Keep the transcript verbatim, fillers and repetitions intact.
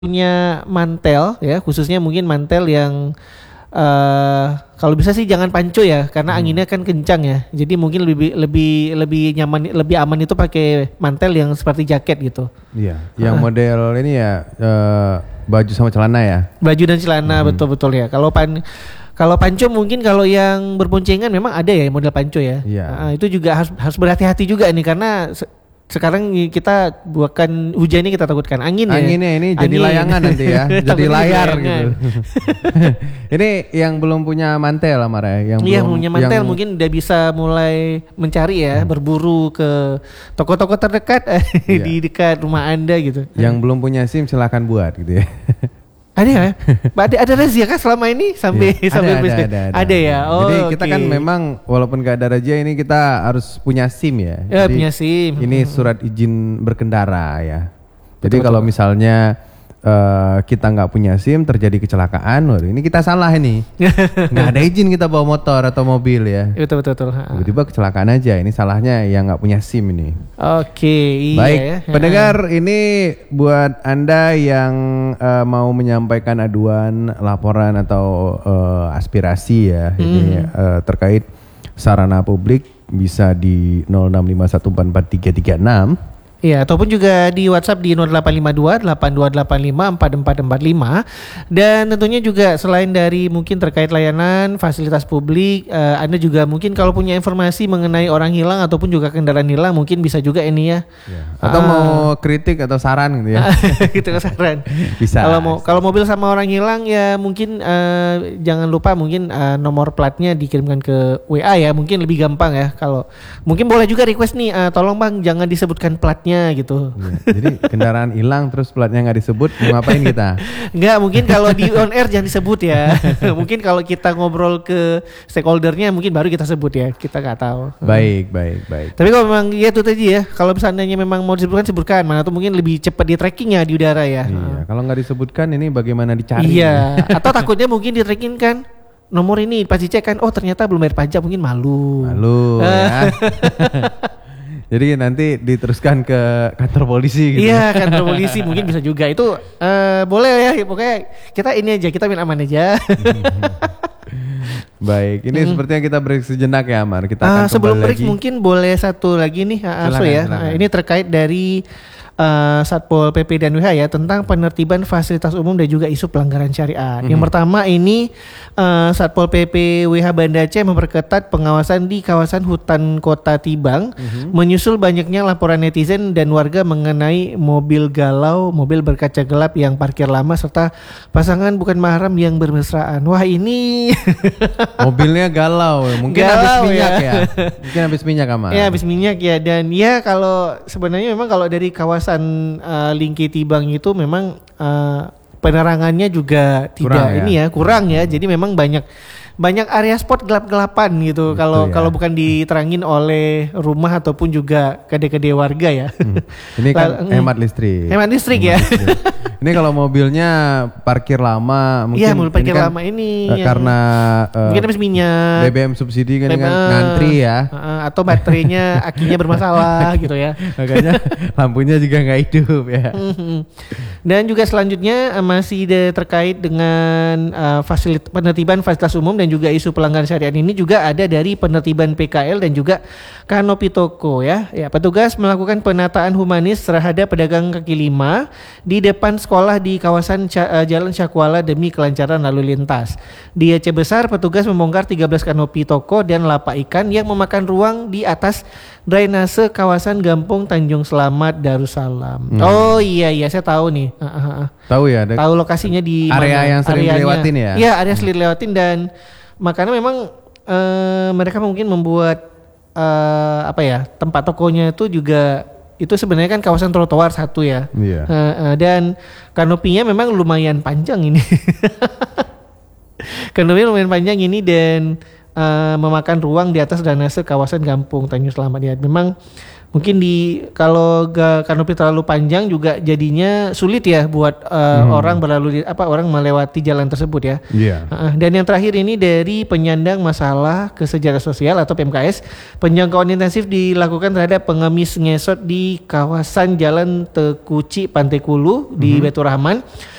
punya mantel ya, khususnya mungkin mantel yang uh, kalau bisa sih jangan panco ya, karena hmm. anginnya kan kencang ya. Jadi mungkin lebih lebih lebih nyaman, lebih aman itu pakai mantel yang seperti jaket gitu. Iya, yang uh. model ini ya uh, baju sama celana ya. Baju dan celana, hmm. betul-betul ya. Kalau pan Kalau panco mungkin kalau yang berboncengan memang ada ya model panco ya. Iya. Uh, itu juga harus harus berhati-hati juga nih, karena se- sekarang kita bukan hujan ini kita takutkan angin ya. Anginnya ini jadi angin. Layangan nanti ya. Jadi layar gitu. Ini yang belum punya mantel Amara ya. Yang iya, belum punya mantel yang... mungkin udah bisa mulai mencari ya, hmm. berburu ke toko-toko terdekat iya. di dekat rumah Anda gitu. Yang belum punya SIM silakan buat gitu ya. Ada ya? Ada ada razia kan selama ini sampai ya, sampai ada, ada, ada, ada, ada ya. Oh, jadi kita okay. kan memang walaupun gak ada razia ini kita harus punya SIM ya. Ya, jadi punya SIM. Ini surat izin berkendara ya. Jadi betul, kalau betul. misalnya uh, kita nggak punya SIM terjadi kecelakaan, waduh ini kita salah ini. Nggak ada izin kita bawa motor atau mobil ya. Betul betul betul. Tiba-tiba kecelakaan aja. Ini salahnya yang nggak punya SIM ini. Oke, iya. Baik, ya. pendengar ini buat Anda yang uh, mau menyampaikan aduan, laporan atau uh, aspirasi ya, hmm. ini uh, terkait sarana publik bisa di nol enam lima satu empat empat tiga tiga enam. Iya, ataupun juga di WhatsApp di nol delapan lima dua delapan dua delapan lima empat empat empat lima. Dan tentunya juga selain dari mungkin terkait layanan fasilitas publik, uh, Anda juga mungkin kalau punya informasi mengenai orang hilang ataupun juga kendaraan hilang mungkin bisa juga ini ya. ya. Atau uh, mau kritik atau saran gitu ya. Gitu saran. Bisa. Kalau mau kalau mobil sama orang hilang ya mungkin uh, jangan lupa mungkin uh, nomor platnya dikirimkan ke W A ya, mungkin lebih gampang ya. Kalau mungkin boleh juga request nih, uh, tolong Bang jangan disebutkan platnya gitu. Ya, jadi kendaraan hilang terus platnya nggak disebut, mau ngapain kita? Nggak, mungkin kalau di on air jangan disebut ya. Mungkin kalau kita ngobrol ke stakeholdernya mungkin baru kita sebut ya. Kita nggak tahu. Baik, baik, baik. Tapi kalau memang ya itu tadi ya. Kalau seandainya memang mau disebutkan sebutkan, mana tuh mungkin lebih cepat di trackingnya di udara ya. Iya. Kalau nggak disebutkan ini bagaimana dicari? Iya. Atau takutnya mungkin di tracking kan. Nomor ini pas dicek kan, oh ternyata belum bayar pajak, mungkin malu. Malu ya. Jadi nanti diteruskan ke kantor polisi gitu. Iya, kantor polisi mungkin bisa juga. Itu uh, boleh ya, pokoknya kita ini aja, kita main aman aja. Baik, ini hmm. sepertinya kita break sejenak ya Amar. Kita akan uh, sebelum break lagi. Mungkin boleh satu lagi nih Aso ya. Silakan. Ini terkait dari uh, Satpol P P dan W H ya tentang penertiban fasilitas umum dan juga isu pelanggaran syariat. Hmm. Yang pertama ini uh, Satpol P P W H Banda Aceh memperketat pengawasan di kawasan hutan kota Tibang, hmm. menyusul banyaknya laporan netizen dan warga mengenai mobil galau, mobil berkaca gelap yang parkir lama serta pasangan bukan mahram yang bermesraan. Wah ini mobilnya galau, mungkin galau habis minyak ya. ya. Mungkin habis minyak Amar. Ya habis minyak ya, dan ya kalau sebenarnya memang kalau dari kawasan uh, Lingki Tibang itu memang uh, penerangannya juga tidak kurang, ini ya, ya kurang ya. Jadi memang banyak banyak area spot gelap-gelapan gitu. Kalau ya. kalau bukan diterangin oleh rumah ataupun juga kade-kade warga ya. Hmm. Ini kan Lalu, hemat listrik. Hemat listrik hemat ya. Listrik. Ini kalau mobilnya parkir lama mungkin. Iya, mobil parkir ini kan, lama ini. Uh, karena uh, mungkin habis minyak. B B M subsidi kan, B B M, kan ngantri ya. Uh, atau baterainya akinya bermasalah gitu ya. Makanya lampunya juga nggak hidup ya. Dan juga selanjutnya uh, masih de- terkait dengan uh, fasilit- penertiban fasilitas umum dan juga isu pelanggaran syariat ini juga ada dari penertiban P K L dan juga kanopi toko ya. Ya, petugas melakukan penataan humanis terhadap pedagang kaki lima di depan sekolah di kawasan Ca- Jalan Syakwala demi kelancaran lalu lintas. Di Aceh Besar, petugas membongkar tiga belas kanopi toko dan lapak ikan yang memakan ruang di atas drainase kawasan Gampung Tanjung Selamat Darussalam. Hmm. Oh iya iya saya tahu nih. Uh, uh, uh. Tahu ya? Tahu lokasinya di area mana? yang sering Areanya. dilewatin ya? Iya, area sering dilewatin, dan makanya memang uh, mereka mungkin membuat uh, apa ya, tempat tokonya itu juga itu sebenarnya kan kawasan trotoar satu ya. Iya. Uh, uh, dan kanopinya memang lumayan panjang ini. Kanopinya lumayan panjang ini dan uh, memakan ruang di atas drainase kawasan Gampung Tanjung Selamat ya. Memang mungkin di kalau ga- kanopi terlalu panjang juga jadinya sulit ya buat uh, Hmm. orang berlalu di, apa orang melewati jalan tersebut ya. Iya. Uh, dan yang terakhir ini dari penyandang masalah kesejahteraan sosial atau P M K S, penjangkauan intensif dilakukan terhadap pengemis ngesot di kawasan Jalan Tekuci Pantai Kulu di Mhm. Baitur Rahman.